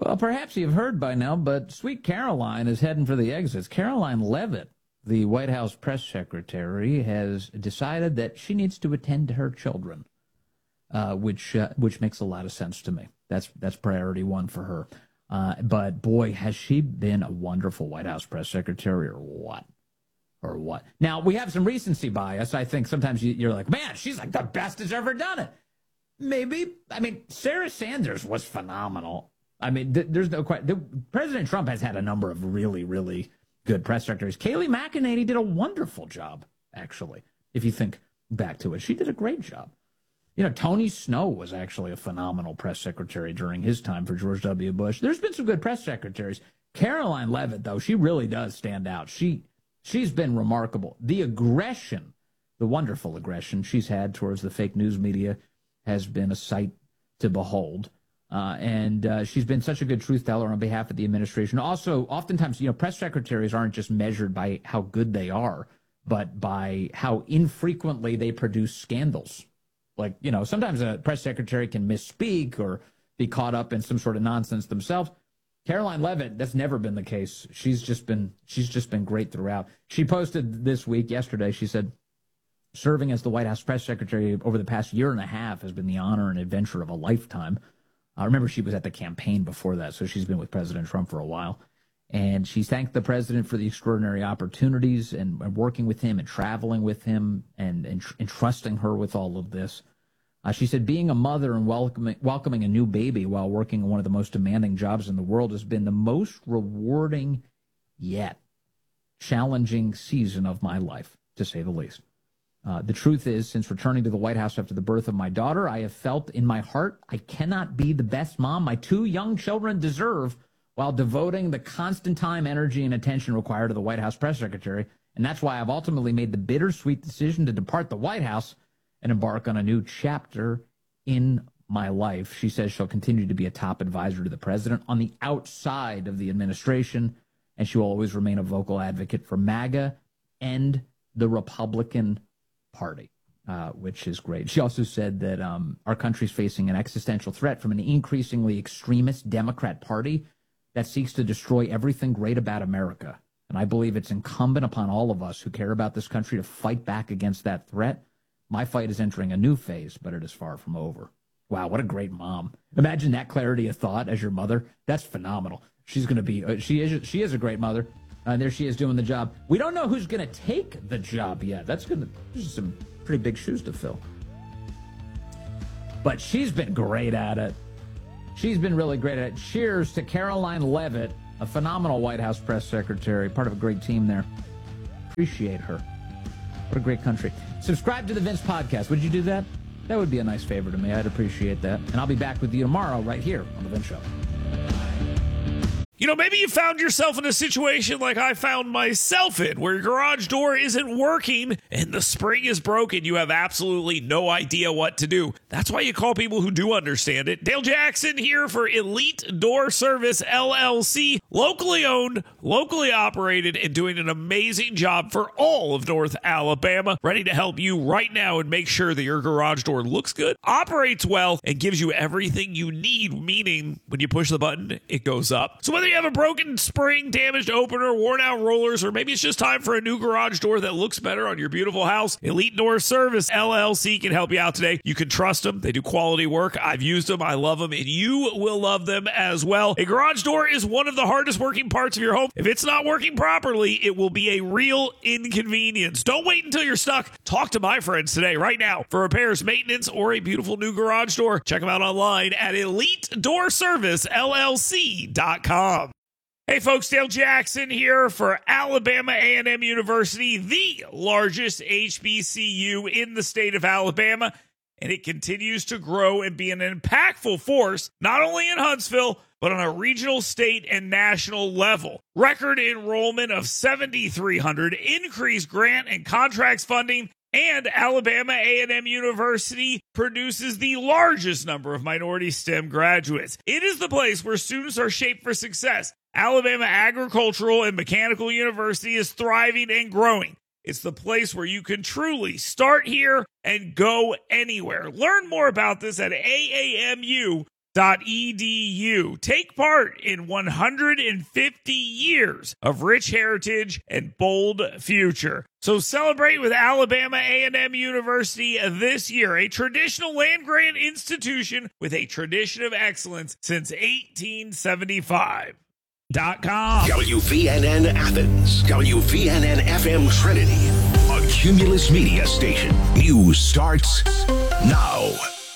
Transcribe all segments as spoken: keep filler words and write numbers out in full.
Well, perhaps you've heard by now, but Sweet Caroline is heading for the exits. Karoline Leavitt, the White House press secretary, has decided that she needs to attend to her children, uh, which uh, which makes a lot of sense to me. That's that's priority one for her. Uh, but boy, has she been a wonderful White House press secretary, or what? Or what? Now, we have some recency bias. I think sometimes you, you're like, man, she's like the best has ever done it. Maybe. I mean, Sarah Sanders was phenomenal. I mean, th- there's no question. President Trump has had a number of really, really good press secretaries. Kayleigh McEnany did a wonderful job, actually, if you think back to it. She did a great job. You know, Tony Snow was actually a phenomenal press secretary during his time for George W. Bush. There's been some good press secretaries. Karoline Leavitt, though, she really does stand out. She, she's been remarkable. The aggression, the wonderful aggression she's had towards the fake news media has been a sight to behold. Uh, and uh, she's been such a good truth teller on behalf of the administration. Also, oftentimes, you know, press secretaries aren't just measured by how good they are, but by how infrequently they produce scandals. Like, you know, sometimes a press secretary can misspeak or be caught up in some sort of nonsense themselves. Karoline Leavitt, that's never been the case. She's just been she's just been great throughout. She posted this week, yesterday, she said, serving as the White House press secretary over the past year and a half has been the honor and adventure of a lifetime. I uh, remember she was at the campaign before that, so she's been with President Trump for a while. And she's thanked the president for the extraordinary opportunities and, and working with him and traveling with him and, and, and trusting her with all of this. Uh, she said, being a mother and welcoming, welcoming a new baby while working in one of the most demanding jobs in the world has been the most rewarding yet challenging season of my life, to say the least. Uh, the truth is, since returning to the White House after the birth of my daughter, I have felt in my heart I cannot be the best mom my two young children deserve while devoting the constant time, energy, and attention required of the White House press secretary. And that's why I've ultimately made the bittersweet decision to depart the White House and embark on a new chapter in my life. She says she'll continue to be a top advisor to the president on the outside of the administration, and she will always remain a vocal advocate for MAGA and the Republican Party, uh, which is great. She also said that um, our country's facing an existential threat from an increasingly extremist Democrat Party that seeks to destroy everything great about America. And I believe it's incumbent upon all of us who care about this country to fight back against that threat. My fight is entering a new phase, but it is far from over. Wow, what a great mom. Imagine that clarity of thought as your mother. That's phenomenal. She's going to be, uh, she is she is a great mother. And uh, there she is doing the job. We don't know who's going to take the job yet. That's going to, there's some pretty big shoes to fill. But she's been great at it. She's been really great at it. Cheers to Karoline Leavitt, a phenomenal White House press secretary, part of a great team there. Appreciate her. What a great country. Subscribe to the Vince Podcast. Would you do that? That would be a nice favor to me. I'd appreciate that. And I'll be back with you tomorrow right here on The Vince Show. You know, maybe you found yourself in a situation like I found myself in, where your garage door isn't working and the spring is broken. You have absolutely no idea what to do. That's why you call people who do understand it. Dale Jackson here for Elite Door Service, L L C, locally owned, locally operated, and doing an amazing job for all of North Alabama. Ready to help you right now and make sure that your garage door looks good, operates well, and gives you everything you need, meaning when you push the button, it goes up. So whether you have a broken spring, damaged opener, worn out rollers, or maybe it's just time for a new garage door that looks better on your beautiful house, Elite Door Service, L L C can help you out today. You can trust them. They do quality work. I've used them. I love them, and you will love them as well. A garage door is one of the hardest working parts of your home. If it's not working properly, it will be a real inconvenience. Don't wait until you're stuck. Talk to my friends today, right now, for repairs, maintenance, or a beautiful new garage door. Check them out online at elite door service L L C dot com. Hey folks, Dale Jackson here for Alabama A and M University, the largest H B C U in the state of Alabama, and it continues to grow and be an impactful force, not only in Huntsville, but on a regional, state, and national level. Record enrollment of seven thousand three hundred, increased grant and contracts funding, and Alabama A and M University produces the largest number of minority STEM graduates. It is the place where students are shaped for success. Alabama Agricultural and Mechanical University is thriving and growing. It's the place where you can truly start here and go anywhere. Learn more about this at A A M U dot e d u. Take part in one hundred fifty years of rich heritage and bold future. So celebrate with Alabama A and M University this year, a traditional land-grant institution with a tradition of excellence since eighteen seventy-five. Dot com. W V N N Athens, W V N N F M Trinity, a Cumulus Media station. News starts now.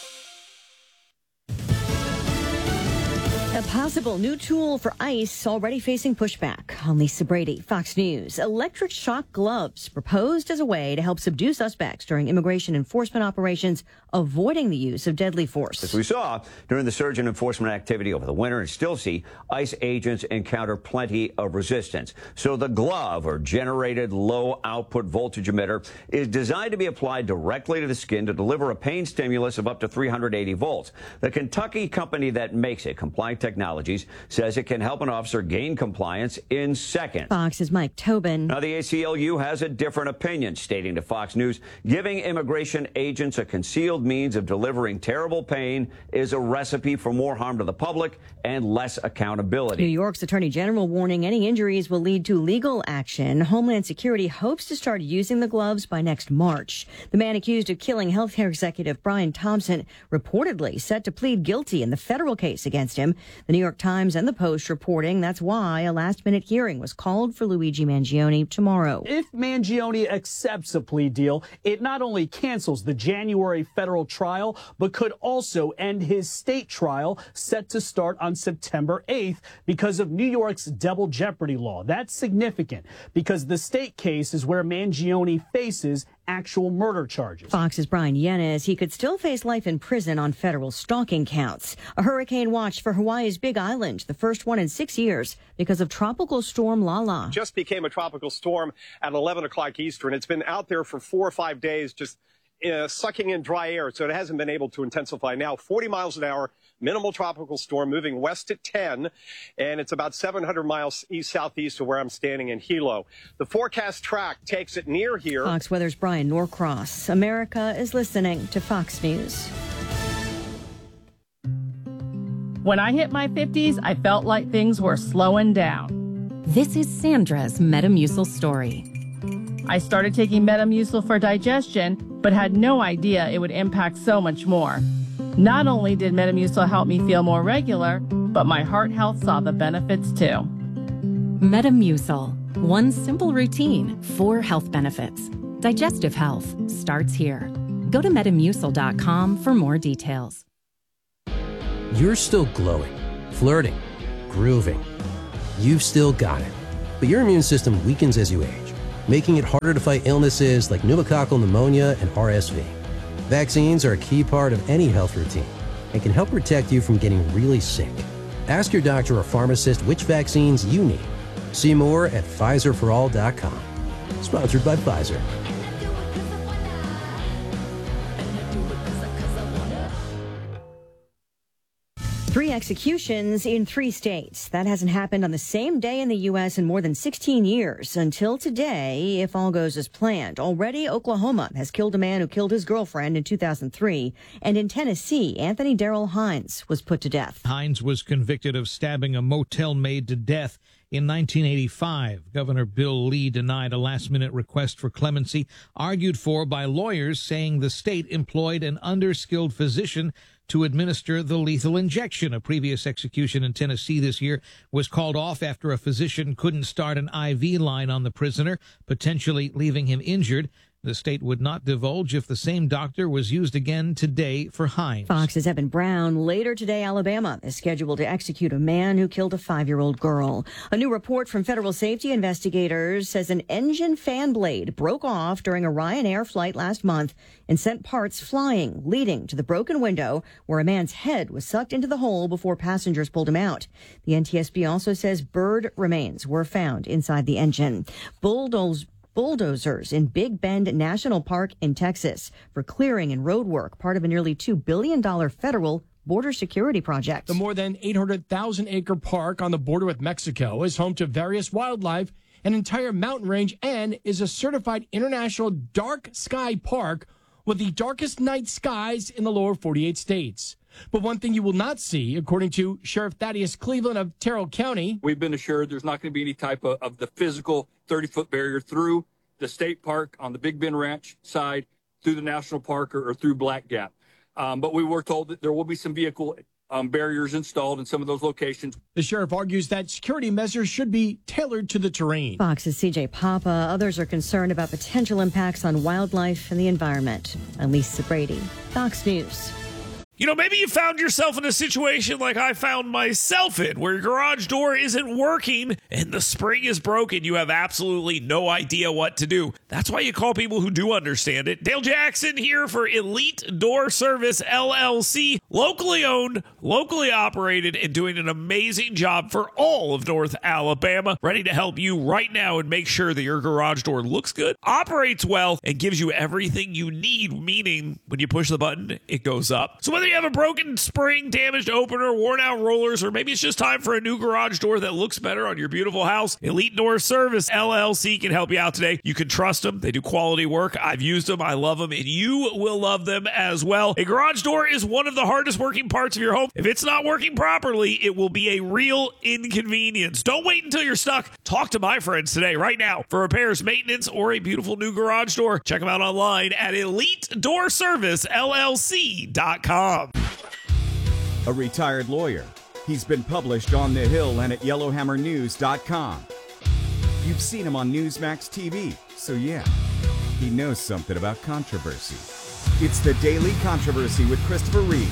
A possible new tool for ICE already facing pushback. I'm Lisa Brady, Fox News. Electric shock gloves proposed as a way to help subdue suspects during immigration enforcement operations, avoiding the use of deadly force. As we saw during the surge in enforcement activity over the winter and still see, ICE agents encounter plenty of resistance. So the glove, or generated low output voltage emitter, is designed to be applied directly to the skin to deliver a pain stimulus of up to three hundred eighty volts. The Kentucky company that makes it, Compliant Technologies, says it can help an officer gain compliance in seconds. Fox's Mike Tobin. Now, the A C L U has a different opinion, stating to Fox News, giving immigration agents a concealed means of delivering terrible pain is a recipe for more harm to the public and less accountability. New York's Attorney General warning any injuries will lead to legal action. Homeland Security hopes to start using the gloves by next March. The man accused of killing healthcare executive Brian Thompson reportedly set to plead guilty in the federal case against him. The New York Times and the Post reporting that's why a last-minute hearing was called for Luigi Mangione tomorrow. If Mangione accepts a plea deal, it not only cancels the January federal trial, but could also end his state trial set to start on September eighth because of New York's double jeopardy law. That's significant because the state case is where Mangione faces actual murder charges. Fox's Brian Yennes, he could still face life in prison on federal stalking counts. A hurricane watch for Hawaii's Big Island, the first one in six years because of tropical storm Lala. Just became a tropical storm at eleven o'clock Eastern. It's been out there for four or five days, just uh, sucking in dry air, so it hasn't been able to intensify. Now, forty miles an hour, minimal tropical storm, moving west at ten, and it's about seven hundred miles east-southeast of where I'm standing in Hilo. The forecast track takes it near here. Fox Weather's Brian Norcross. America is listening to Fox News. When I hit my fifties, I felt like things were slowing down. This is Sandra's Metamucil story. I started taking Metamucil for digestion, but had no idea it would impact so much more. Not only did Metamucil help me feel more regular, but my heart health saw the benefits too. Metamucil. One simple routine, four health benefits. Digestive health starts here. Go to metamucil dot com for more details. You're still glowing, flirting, grooving. You've still got it. But your immune system weakens as you age, making it harder to fight illnesses like pneumococcal pneumonia and R S V. Vaccines are a key part of any health routine and can help protect you from getting really sick. Ask your doctor or pharmacist which vaccines you need. See more at Pfizer for all dot com. Sponsored by Pfizer. Three executions in three states. That hasn't happened on the same day in the U S in more than sixteen years. Until today, if all goes as planned. Already, Oklahoma has killed a man who killed his girlfriend in two thousand three. And in Tennessee, Anthony Darrell Hines was put to death. Hines was convicted of stabbing a motel maid to death in nineteen eighty-five. Governor Bill Lee denied a last-minute request for clemency, argued for by lawyers saying the state employed an underskilled physician to administer the lethal injection. A previous execution in Tennessee this year was called off after a physician couldn't start an I V line on the prisoner, potentially leaving him injured. The state would not divulge if the same doctor was used again today for Hines. Fox's Evan Brown. Later today, Alabama is scheduled to execute a man who killed a five-year-old girl. A new report from federal safety investigators says an engine fan blade broke off during a Ryanair flight last month and sent parts flying, leading to the broken window where a man's head was sucked into the hole before passengers pulled him out. The N T S B also says bird remains were found inside the engine. Bulldozers Bulldozers in Big Bend National Park in Texas for clearing and road work, part of a nearly two billion dollars federal border security project. The more than eight hundred thousand acre park on the border with Mexico is home to various wildlife, an entire mountain range, and is a certified international dark sky park with the darkest night skies in the lower forty-eight states. But one thing you will not see, according to Sheriff Thaddeus Cleveland of Terrell County, we've been assured there's not going to be any type of, of the physical thirty-foot barrier through the state park on the Big Bend Ranch side, through the national park, or, or through Black Gap. Um, but we were told that there will be some vehicle um, barriers installed in some of those locations. The sheriff argues that security measures should be tailored to the terrain. Fox's C J Papa. Others are concerned about potential impacts on wildlife and the environment. I'm Lisa Brady, Fox News. You know, maybe you found yourself in a situation like I found myself in, where your garage door isn't working and the spring is broken. You have absolutely no idea what to do. That's why you call people who do understand it. Dale Jackson here for Elite Door Service, L L C. Locally owned, locally operated, and doing an amazing job for all of North Alabama. Ready to help you right now and make sure that your garage door looks good, operates well, and gives you everything you need, meaning when you push the button, it goes up. So whether you have a broken spring, damaged opener, worn out rollers, or maybe it's just time for a new garage door that looks better on your beautiful house, Elite Door Service, L L C can help you out today. You can trust them. They do quality work. I've used them. I love them, and you will love them as well. A garage door is one of the hardest working parts of your home. If it's not working properly, it will be a real inconvenience. Don't wait until you're stuck. Talk to my friends today, right now, for repairs, maintenance, or a beautiful new garage door. Check them out online at elite door service L L C dot com. A retired lawyer. He's been published on The Hill and at yellowhammer news dot com. You've seen him on Newsmax T V, so yeah, he knows something about controversy. It's the Daily Controversy with Christopher Reed.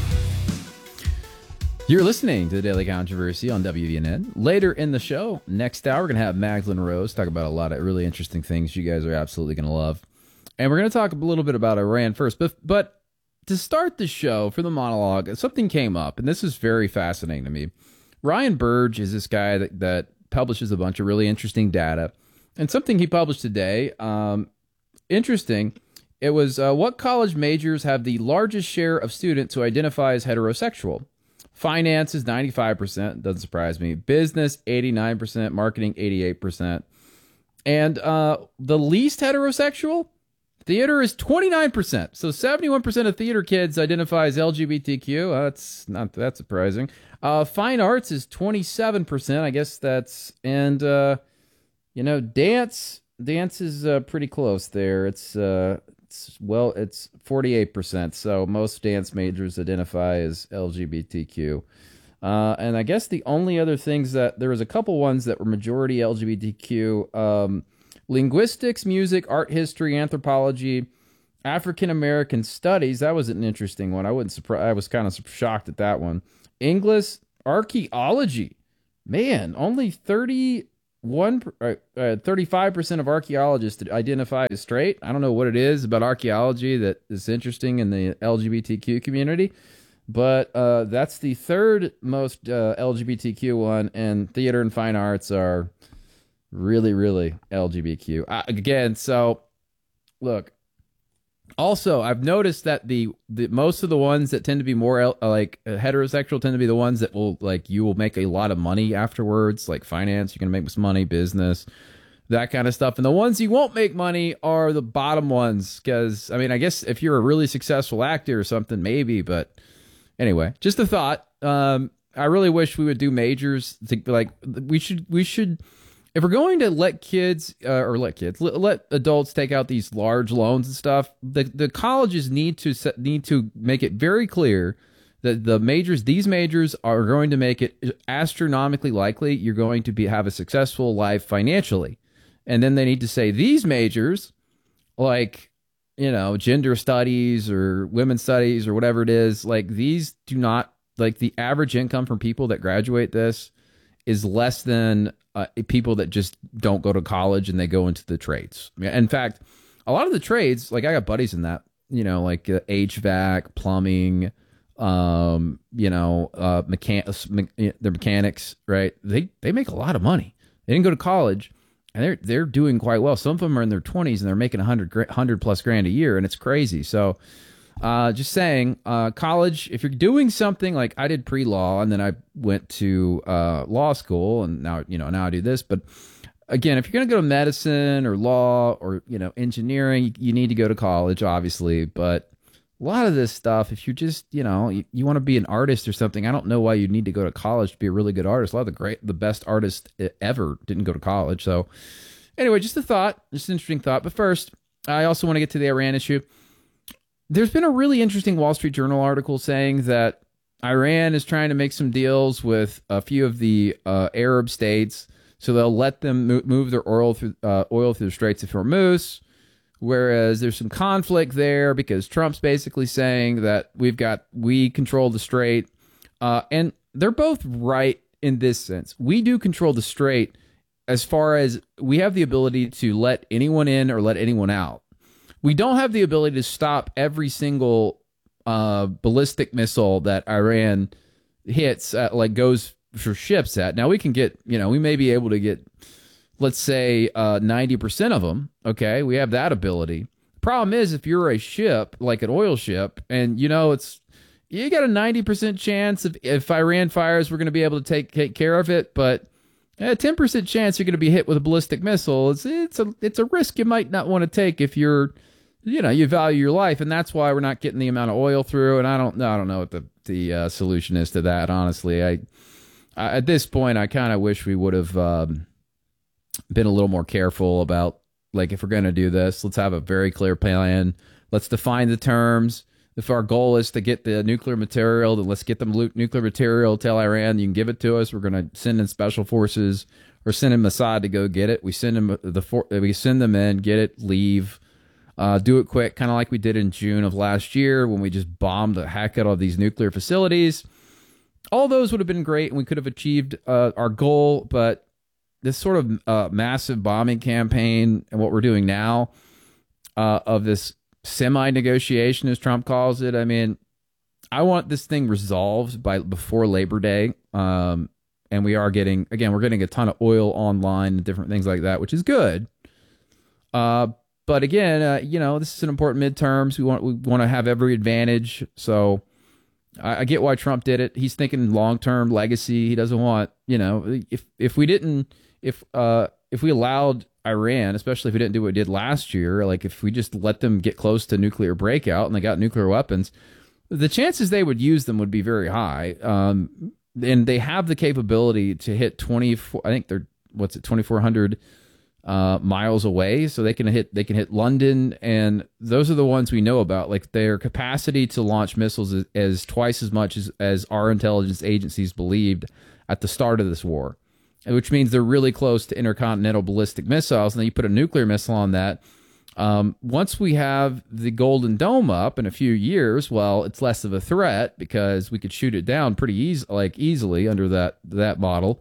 You're listening to the Daily Controversy on W V N N. Later in the show, next hour, we're going to have Magdalene Rose talk about a lot of really interesting things you guys are absolutely going to love. And we're going to talk a little bit about Iran first, but but to start the show, for the monologue, something came up, and this is very fascinating to me. Ryan Burge is this guy that, that publishes a bunch of really interesting data, and something he published today, um, interesting, it was uh, what college majors have the largest share of students who identify as heterosexual. Finance is ninety-five percent, doesn't surprise me. Business, eighty-nine percent. Marketing, eighty-eight percent. And uh, the least heterosexual? Theater is twenty-nine percent. So seventy-one percent of theater kids identify as L G B T Q. Uh, that's not that surprising. Uh, fine arts is twenty-seven percent. I guess that's, and, uh, you know, dance, dance is uh, pretty close there. It's, uh, it's, well, it's forty-eight percent. So most dance majors identify as L G B T Q. Uh, and I guess the only other things that, there was a couple ones that were majority L G B T Q, um, linguistics, music, art history, anthropology, African American studies. That was an interesting one. I wasn't surprised. I was kind of shocked at that one. English, archaeology. Man, only thirty-one, uh, thirty-five percent of archaeologists identify as straight. I don't know what it is about archaeology that is interesting in the L G B T Q community, but uh, that's the third most uh, L G B T Q one, and theater and fine arts are really, really L G B T Q. Uh, again, so, look, also, I've noticed that the, the most of the ones that tend to be more uh, like uh, heterosexual tend to be the ones that will, like, you will make a lot of money afterwards, like finance, you're going to make some money, business, that kind of stuff. And the ones you won't make money are the bottom ones, because, I mean, I guess if you're a really successful actor or something, maybe, but anyway, just a thought. Um, I really wish we would do majors. To, like, we should, we should... If we're going to let kids, uh, or let kids, let, let adults take out these large loans and stuff, the, the colleges need to set, need to make it very clear that the majors, these majors are going to make it astronomically likely you're going to be have a successful life financially. And then they need to say these majors, like, you know, gender studies or women's studies or whatever it is, like these do not, like the average income from people that graduate this is less than uh, people that just don't go to college and they go into the trades. In fact, a lot of the trades, like I got buddies in that, you know, like uh, H V A C, plumbing, um, you know, uh, mechan- me- the mechanics, right? They they make a lot of money. They didn't go to college, and they're they're doing quite well. Some of them are in their twenties and they're making a hundred hundred plus grand a year, and it's crazy. So. Uh, just saying, uh, college, if you're doing something like I did pre-law and then I went to uh, law school and now, you know, now I do this. But again, if you're going to go to medicine or law or, you know, engineering, you need to go to college, obviously. But a lot of this stuff, if you're just, you know, you, you want to be an artist or something, I don't know why you need to go to college to be a really good artist. A lot of the great, the best artists ever didn't go to college. So anyway, just a thought, just an interesting thought. But first, I also want to get to the Iran issue. There's been a really interesting Wall Street Journal article saying that Iran is trying to make some deals with a few of the uh, Arab states, so they'll let them mo- move their oil through uh, oil through the Straits of Hormuz. Whereas there's some conflict there because Trump's basically saying that we've got, we control the strait. Uh, and they're both right in this sense. We do control the strait as far as we have the ability to let anyone in or let anyone out. We don't have the ability to stop every single uh, ballistic missile that Iran hits, at, like goes for ships at. Now we can get, you know, we may be able to get, let's say uh, ninety percent of them, okay? We have that ability. Problem is, if you're a ship, like an oil ship, and you know, it's, you got a ninety percent chance of, if Iran fires, we're going to be able to take, take care of it, but a ten percent chance you're going to be hit with a ballistic missile. It's, it's, a, it's a risk you might not want to take if you're, you know, you value your life, and that's why we're not getting the amount of oil through, and I don't, I don't know what the, the uh, solution is to that, honestly. I, I at this point, I kind of wish we would have... Um, been a little more careful about, like, if we're going to do this, let's have a very clear plan. Let's define the terms. If our goal is to get the nuclear material, then let's get them nuclear material. Tell Iran, you can give it to us. We're going to send in special forces or send in Mossad to go get it. We send them the for, we send them in, get it, leave, uh, do it quick, kind of like we did in June of last year when we just bombed the heck out of these nuclear facilities. All those would have been great, and we could have achieved uh, our goal, but this sort of uh, massive bombing campaign and what we're doing now uh, of this semi-negotiation, as Trump calls it, I mean, I want this thing resolved by before Labor Day. Um, and we are getting, again, we're getting a ton of oil online and different things like that, which is good. Uh, but again, uh, you know, this is an important midterms. We want we want to have every advantage. So I, I get why Trump did it. He's thinking long-term legacy. He doesn't want, you know, if if we didn't, if uh, if we allowed Iran, especially if we didn't do what we did last year, like if we just let them get close to nuclear breakout and they got nuclear weapons, the chances they would use them would be very high. Um, and they have the capability to hit twenty-four, I think they're, what's it, twenty-four hundred uh, miles away. So they can hit, they can hit London. And those are the ones we know about. Like their capacity to launch missiles is, is twice as much as, as our intelligence agencies believed at the start of this war, which means they're really close to intercontinental ballistic missiles. And then you put a nuclear missile on that. Um, once we have the Golden Dome up in a few years, well, it's less of a threat because we could shoot it down pretty easy, like easily under that that model.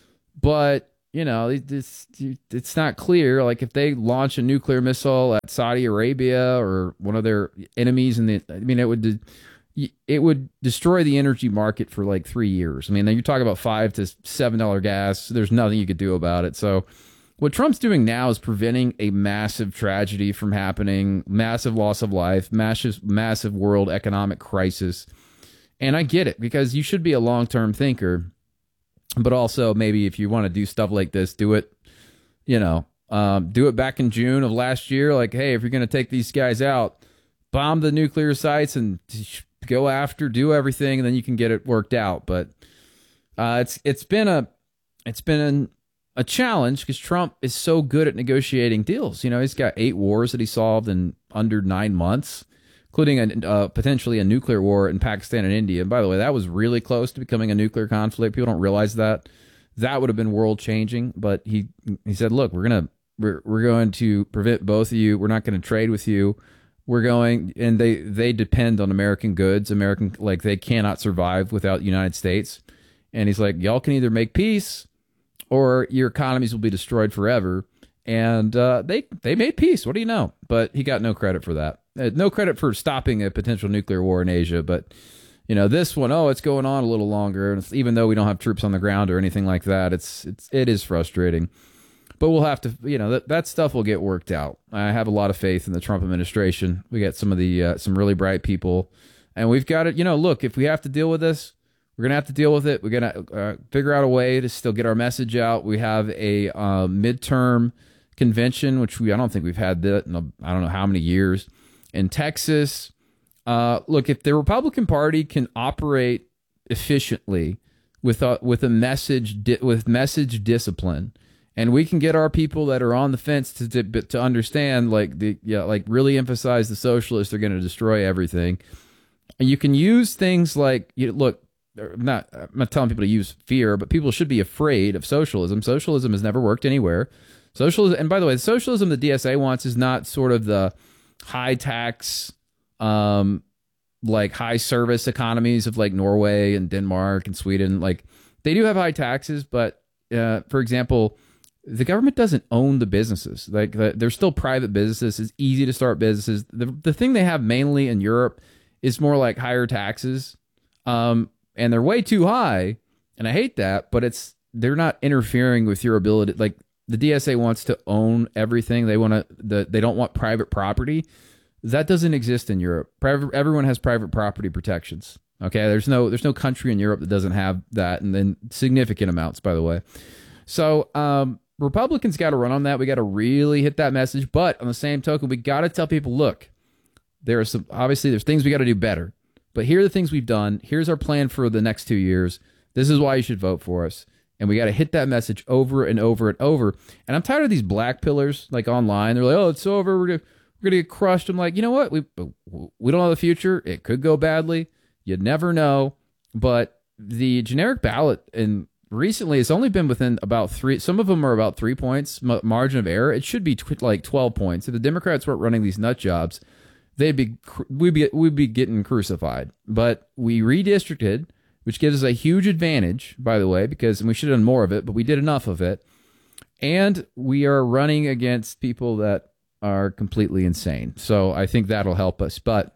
But you know, it's it's not clear. Like if they launch a nuclear missile at Saudi Arabia or one of their enemies, in the, I mean, it would it would destroy the energy market for like three years. I mean, you're talking about five to seven dollar gas. There's nothing you could do about it. So what Trump's doing now is preventing a massive tragedy from happening, massive loss of life, massive, massive world economic crisis. And I get it, because you should be a long-term thinker, but also maybe if you want to do stuff like this, do it, you know, um, do it back in June of last year. Like, hey, if you're going to take these guys out, bomb the nuclear sites and go after, do everything, and then you can get it worked out. But uh, it's it's been a it's been an, a challenge because Trump is so good at negotiating deals. You know, he's got eight wars that he solved in under nine months, including a, uh, potentially a nuclear war in Pakistan and India. And by the way, that was really close to becoming a nuclear conflict. People don't realize that. That would have been world changing. But he he said, look, we're gonna we're we're going to prevent both of you. We're not going to trade with you. We're going, and they they depend on American goods. American, like they cannot survive without the United States. And he's like, y'all can either make peace, or your economies will be destroyed forever. And uh, they they made peace. What do you know? But he got no credit for that. Uh, no credit for stopping a potential nuclear war in Asia. But, you know, this one, oh, it's going on a little longer. And it's, even though we don't have troops on the ground or anything like that, it's it's it is frustrating. But we'll have to, you know, that, that stuff will get worked out. I have a lot of faith in the Trump administration. We got some of the uh, some really bright people. And we've got it, you know, look, if we have to deal with this, we're going to have to deal with it. We're going to uh, figure out a way to still get our message out. We have a uh, midterm convention, which we I don't think we've had that in a, I don't know how many years, in Texas. Uh, look, if the Republican Party can operate efficiently with a, with a message di- with message discipline, and we can get our people that are on the fence to to, to understand, like the yeah, like really emphasize the socialists are going to destroy everything. And you can use things like, you look, I'm not I'm not telling people to use fear, but people should be afraid of socialism. Socialism has never worked anywhere. Socialism, and by the way, the socialism the D S A wants is not sort of the high tax, um, like high service economies of like Norway and Denmark and Sweden. Like they do have high taxes, but uh, for example, the government doesn't own the businesses. Like the, they're still private businesses. It's easy to start businesses. The the thing they have mainly in Europe is more like higher taxes, um, and they're way too high. And I hate that, but it's they're not interfering with your ability. Like the D S A wants to own everything. They want to. The, they don't want private property. That doesn't exist in Europe. Private, everyone has private property protections. Okay, there's no there's no country in Europe that doesn't have that, and then significant amounts, by the way. So um, Republicans got to run on that. We got to really hit that message. But on the same token, we got to tell people, look, there are some obviously there's things we got to do better. But here are the things we've done. Here's our plan for the next two years. This is why you should vote for us. And we got to hit that message over and over and over. And I'm tired of these black pillars like online. They're like, oh, it's over. We're gonna, we're gonna get crushed. I'm like, you know what? We we don't know the future. It could go badly. You never know. But the generic ballot, and recently it's only been within about three. Some of them are about three points margin of error. It should be tw- like twelve points. If the Democrats weren't running these nut jobs, they'd be we'd be we'd be getting crucified. But we redistricted, which gives us a huge advantage, by the way, because and we should have done more of it, but we did enough of it. And we are running against people that are completely insane. So I think that'll help us. But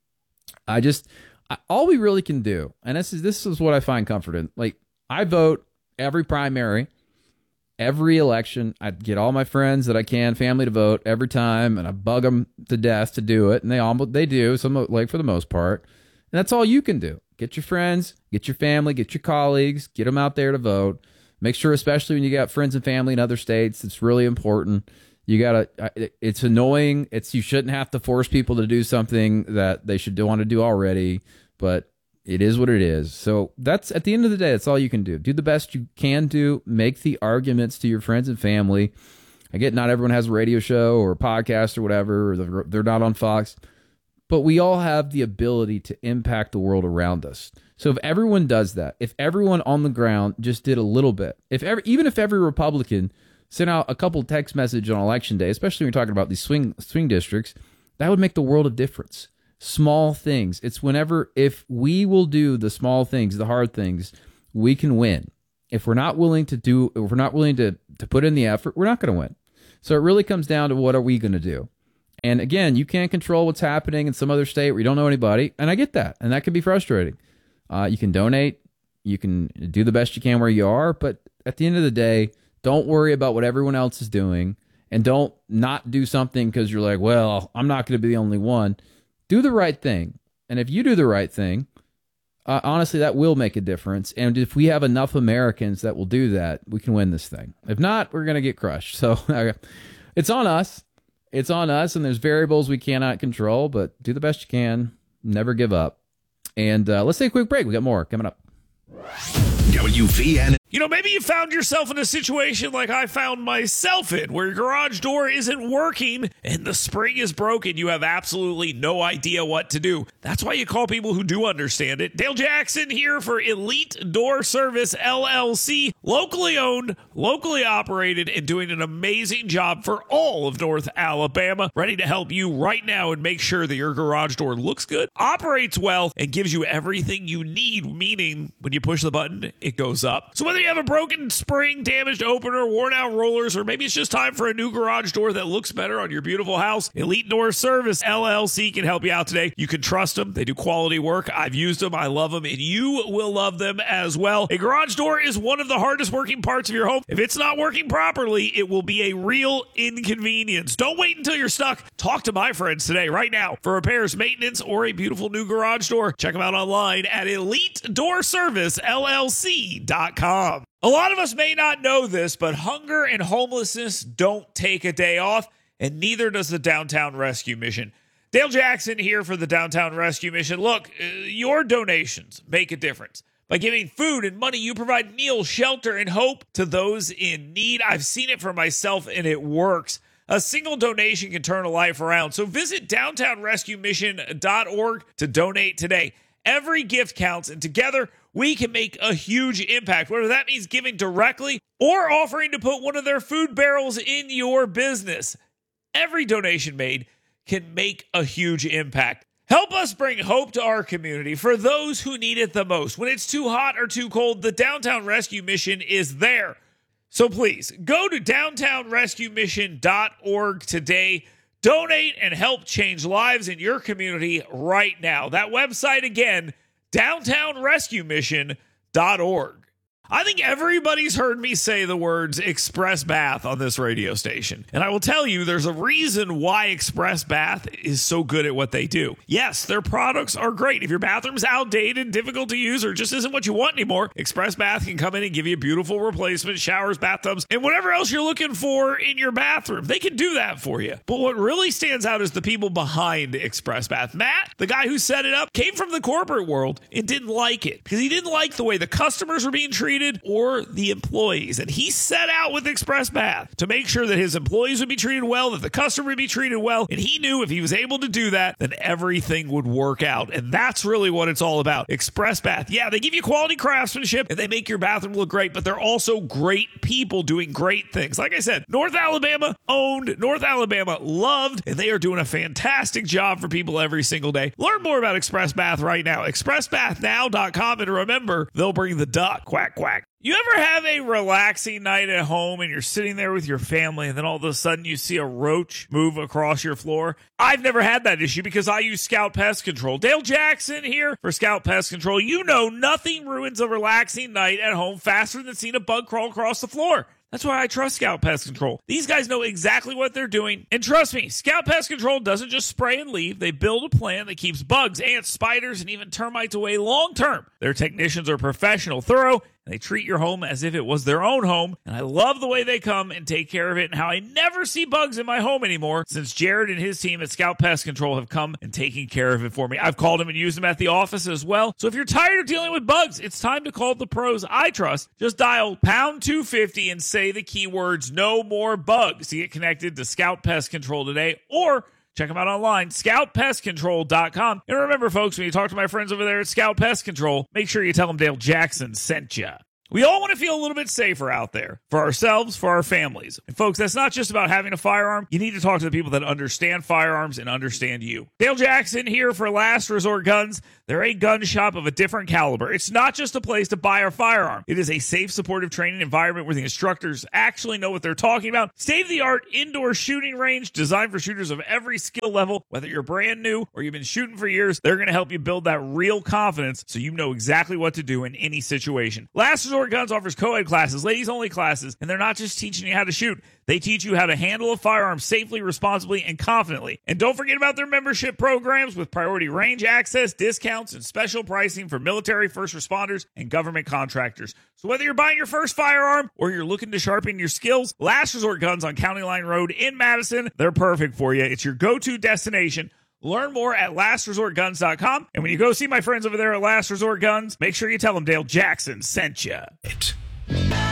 I just, I, all we really can do, and this is this is what I find comfort in. Like, I vote every primary, every election. I get all my friends that I can, family, to vote every time, and I bug them to death to do it. And they almost, they do, some like for the most part. And that's all you can do. Get your friends, get your family, get your colleagues, get them out there to vote. Make sure, especially when you got friends and family in other states, it's really important. You gotta. It's annoying. It's you shouldn't have to force people to do something that they should want to do already, but it is what it is. So that's at the end of the day, that's all you can do. Do the best you can do. Make the arguments to your friends and family. I get not everyone has a radio show or a podcast or whatever, or they're, they're not on Fox. But we all have the ability to impact the world around us. So if everyone does that, if everyone on the ground just did a little bit, if every, even if every Republican sent out a couple text messages on election day, especially when you're talking about these swing swing districts, that would make the world a difference. Small things. It's whenever, if we will do the small things, the hard things, we can win. If we're not willing to do, if we're not willing to, to put in the effort, we're not going to win. So it really comes down to what are we going to do? And again, you can't control what's happening in some other state where you don't know anybody. And I get that. And that can be frustrating. Uh, you can donate. You can do the best you can where you are. But at the end of the day, don't worry about what everyone else is doing. And don't not do something because you're like, well, I'm not going to be the only one. Do the right thing. And if you do the right thing, uh, honestly, that will make a difference. And if we have enough Americans that will do that, we can win this thing. If not, we're going to get crushed. So it's on us. It's on us, and there's variables we cannot control, but do the best you can. Never give up. And uh, let's take a quick break. We got more coming up. W V N. You know, maybe you found yourself in a situation like I found myself in, where your garage door isn't working and the spring is broken. You have absolutely no idea what to do. That's why you call people who do understand it. Dale Jackson here for Elite Door Service, L L C. Locally owned, locally operated, and doing an amazing job for all of North Alabama. Ready to help you right now and make sure that your garage door looks good, operates well, and gives you everything you need, meaning when you push the button, it goes up. So whether you have a broken spring, damaged opener, worn out rollers, or maybe it's just time for a new garage door that looks better on your beautiful house, Elite Door Service, L L C can help you out today. You can trust them. They do quality work. I've used them. I love them, and you will love them as well. A garage door is one of the hardest working parts of your home. If it's not working properly, it will be a real inconvenience. Don't wait until you're stuck. Talk to my friends today, right now, for repairs, maintenance, or a beautiful new garage door. Check them out online at elite door service L L C dot com. A lot of us may not know this, but hunger and homelessness don't take a day off, and neither does the Downtown Rescue Mission. Dale Jackson here for the Downtown Rescue Mission. Look, uh, your donations make a difference. By giving food and money, you provide meals, shelter, and hope to those in need. I've seen it for myself, and it works. A single donation can turn a life around. So visit downtown rescue mission dot org to donate today. Every gift counts, and together we can make a huge impact, whether that means giving directly or offering to put one of their food barrels in your business. Every donation made can make a huge impact. Help us bring hope to our community for those who need it the most. When it's too hot or too cold, the Downtown Rescue Mission is there. So please, go to downtown rescue mission dot org today. Donate and help change lives in your community right now. That website again, downtown rescue mission dot org. I think everybody's heard me say the words Express Bath on this radio station. And I will tell you, there's a reason why Express Bath is so good at what they do. Yes, their products are great. If your bathroom's outdated, difficult to use, or just isn't what you want anymore, Express Bath can come in and give you a beautiful replacement, showers, bathtubs, and whatever else you're looking for in your bathroom. They can do that for you. But what really stands out is the people behind Express Bath. Matt, the guy who set it up, came from the corporate world and didn't like it because he didn't like the way the customers were being treated or the employees. And he set out with Express Bath to make sure that his employees would be treated well, that the customer would be treated well. And he knew if he was able to do that, then everything would work out. And that's really what it's all about. Express Bath. Yeah, they give you quality craftsmanship and they make your bathroom look great, but they're also great people doing great things. Like I said, North Alabama owned, North Alabama loved, and they are doing a fantastic job for people every single day. Learn more about Express Bath right now. express bath now dot com. And remember, they'll bring the duck. Quack, quack. You ever have a relaxing night at home and you're sitting there with your family and then all of a sudden you see a roach move across your floor? I've never had that issue because I use Scout Pest Control. Dale Jackson here for Scout Pest Control. You know nothing ruins a relaxing night at home faster than seeing a bug crawl across the floor. That's why I trust Scout Pest Control. These guys know exactly what they're doing. And trust me, Scout Pest Control doesn't just spray and leave. They build a plan that keeps bugs, ants, spiders, and even termites away long term. Their technicians are professional, thorough, and they treat your home as if it was their own home. And I love the way they come and take care of it and how I never see bugs in my home anymore since Jared and his team at Scout Pest Control have come and taken care of it for me. I've called them and used them at the office as well. So if you're tired of dealing with bugs, it's time to call the pros I trust. Just dial pound two fifty and say the keywords no more bugs to get connected to Scout Pest Control today, or check them out online, scout pest control dot com. And remember, folks, when you talk to my friends over there at Scout Pest Control, make sure you tell them Dale Jackson sent you. We all want to feel a little bit safer out there for ourselves, for our families. And folks, that's not just about having a firearm. You need to talk to the people that understand firearms and understand you. Dale Jackson here for Last Resort Guns. They're a gun shop of a different caliber. It's not just a place to buy a firearm. It is a safe, supportive training environment where the instructors actually know what they're talking about. State-of-the-art indoor shooting range designed for shooters of every skill level. Whether you're brand new or you've been shooting for years, they're going to help you build that real confidence so you know exactly what to do in any situation. Last Resort Guns offers co-ed classes, ladies-only classes, and they're not just teaching you how to shoot. They teach you how to handle a firearm safely, responsibly, and confidently. And don't forget about their membership programs with priority range access, discounts, and special pricing for military, first responders, and government contractors. So whether you're buying your first firearm or you're looking to sharpen your skills, Last Resort Guns on County Line Road in Madison, they're perfect for you. It's your go-to destination. Learn more at last resort guns dot com. And when you go see my friends over there at Last Resort Guns, make sure you tell them Dale Jackson sent you.